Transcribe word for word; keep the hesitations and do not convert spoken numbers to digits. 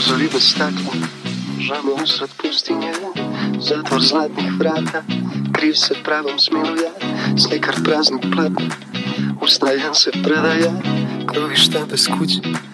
prozori bez stakla, žamo usred pustinje, zatvor zlatnih vrata, kriv se pravom smiluje, slikar praznih platna, ustajan se predaje, krovišta bez kuće.